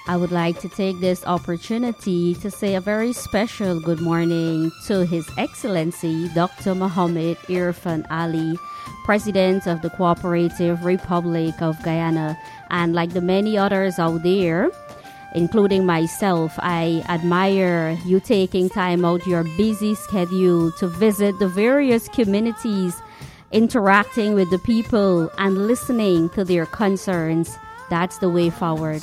I would like to take this opportunity to say a very special good morning to His Excellency Dr. Mohammed Irfan Ali, President of the Cooperative Republic of Guyana. And like the many others out there, including myself, I admire you taking time out your busy schedule to visit the various communities, interacting with the people and listening to their concerns. That's the way forward.